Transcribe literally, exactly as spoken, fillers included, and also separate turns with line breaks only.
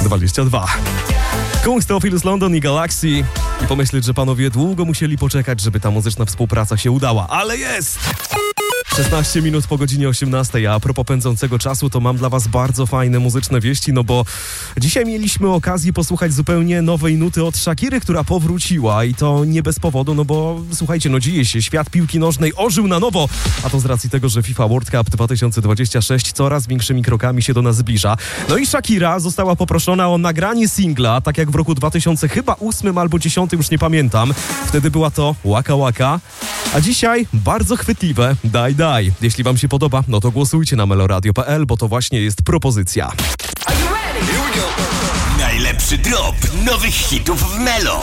dwadzieścia dwa. Kung Theophilus London i Galaxy. I pomyśleć, że panowie długo musieli poczekać, żeby ta muzyczna współpraca się udała, ale jest! szesnaście minut po godzinie osiemnastej, a propos pędzącego czasu, to mam dla was bardzo fajne muzyczne wieści, no bo dzisiaj mieliśmy okazję posłuchać zupełnie nowej nuty od Shakiry, która powróciła i to nie bez powodu, no bo słuchajcie, no dzieje się, świat piłki nożnej ożył na nowo, a to z racji tego, że FIFA World Cup dwa tysiące dwadzieścia sześć coraz większymi krokami się do nas zbliża. No i Shakira została poproszona o nagranie singla, tak jak w roku dwa tysiące ósmym albo dziesiątym, już nie pamiętam. Wtedy była to Waka Waka, a dzisiaj bardzo chwytliwe Daj Daj. Jeśli wam się podoba, no to głosujcie na meloradio kropka p l, bo to właśnie jest propozycja.
Najlepszy drop nowych hitów w Melo.